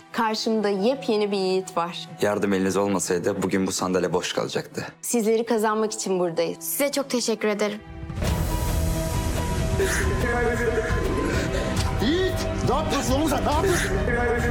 Karşımda yepyeni bir yiğit var. Yardım eliniz olmasaydı bugün bu sandalye boş kalacaktı. Sizleri kazanmak için buradayız. Size çok teşekkür ederim. Yiğit! Ne yapıyorsun oğlum sen? Ne yapıyorsun?